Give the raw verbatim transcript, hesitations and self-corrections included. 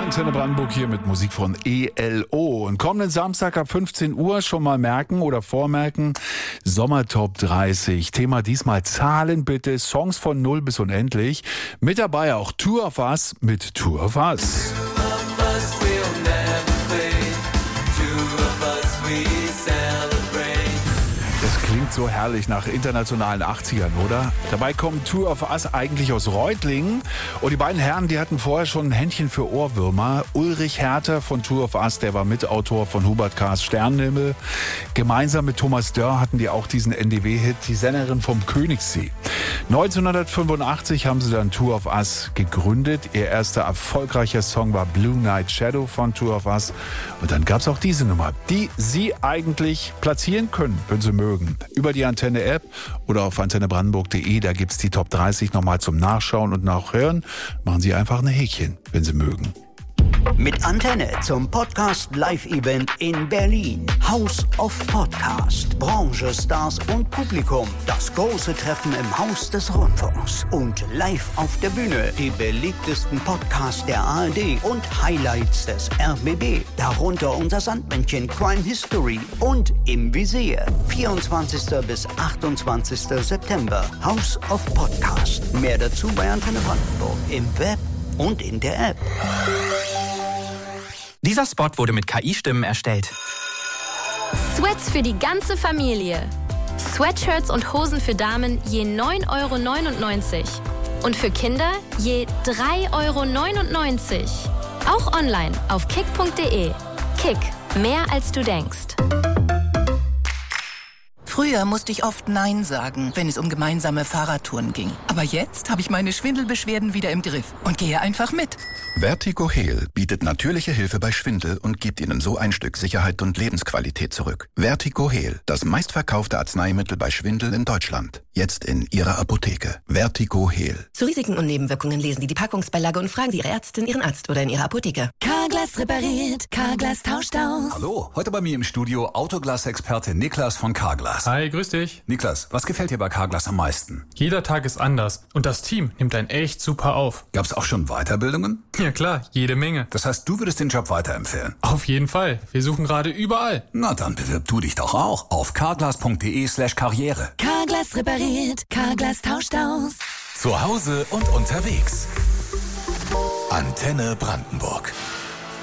Antenne Brandenburg hier mit Musik von E L O. Und kommenden Samstag ab fünfzehn Uhr schon mal merken oder vormerken, Sommertop dreißig. Thema diesmal Zahlen bitte, Songs von null bis unendlich. Mit dabei auch Two of Us mit Two of Us. Das klingt so herrlich nach internationalen achtzigern, oder? Dabei kommen Two of Us eigentlich aus Reutlingen. Und die beiden Herren, die hatten vorher schon ein Händchen für Ohrwürmer. Ulrich Herter von Two of Us, der war Mitautor von Hubert K.'s Sternenhimmel. Gemeinsam mit Thomas Dörr hatten die auch diesen N D W-Hit, die Sängerin vom Königssee. neunzehnhundertfünfundachtzig haben sie dann Two of Us gegründet. Ihr erster erfolgreicher Song war Blue Night Shadow von Two of Us. Und dann gab's auch diese Nummer, die Sie eigentlich platzieren können, wenn Sie mögen. Über die Antenne-App oder auf antenne brandenburg punkt de, da gibt's die Top dreißig nochmal zum Nachschauen und Nachhören. Machen Sie einfach ein Häkchen, wenn Sie mögen. Mit Antenne zum Podcast-Live-Event in Berlin. House of Podcast. Branche, Stars und Publikum. Das große Treffen im Haus des Rundfunks. Und live auf der Bühne die beliebtesten Podcasts der A R D und Highlights des R B B. Darunter unser Sandmännchen Crime History und Im Visier. vierundzwanzigsten bis achtundzwanzigsten September. House of Podcast. Mehr dazu bei Antenne Brandenburg. Im Web und in der App. Dieser Spot wurde mit K I-Stimmen erstellt. Sweats für die ganze Familie. Sweatshirts und Hosen für Damen je neun Euro neunundneunzig. Und für Kinder je drei Euro neunundneunzig. Auch online auf kick punkt de. Kick, mehr als du denkst. Früher musste ich oft Nein sagen, wenn es um gemeinsame Fahrradtouren ging. Aber jetzt habe ich meine Schwindelbeschwerden wieder im Griff und gehe einfach mit. Vertigo Heal bietet natürliche Hilfe bei Schwindel und gibt Ihnen so ein Stück Sicherheit und Lebensqualität zurück. Vertigo Heal, das meistverkaufte Arzneimittel bei Schwindel in Deutschland. Jetzt in Ihrer Apotheke. Vertigo Heal. Zu Risiken und Nebenwirkungen lesen Sie die Packungsbeilage und fragen Sie Ihre Ärztin, Ihren Arzt oder in Ihrer Apotheke. Carglass repariert, Carglass tauscht aus. Hallo, heute bei mir im Studio Autoglas-Experte Niklas von Carglass. Hi, grüß dich. Niklas, was gefällt dir bei Carglass am meisten? Jeder Tag ist anders und das Team nimmt einen echt super auf. Gab's auch schon Weiterbildungen? Ja klar, jede Menge. Das heißt, du würdest den Job weiterempfehlen? Auf jeden Fall. Wir suchen gerade überall. Na, dann bewirb du dich doch auch auf carglass punkt de slash karriere. Carglass repariert, Carglass tauscht aus. Zu Hause und unterwegs. Antenne Brandenburg.